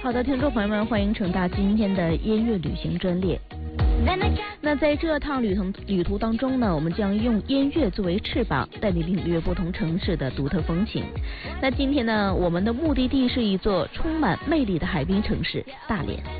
好的，听众朋友们，欢迎乘搭今天的音乐旅行专列。那在这趟旅途当中呢，我们将用音乐作为翅膀，带你领略不同城市的独特风情。那今天呢，我们的目的地是一座充满魅力的海滨城市——大连。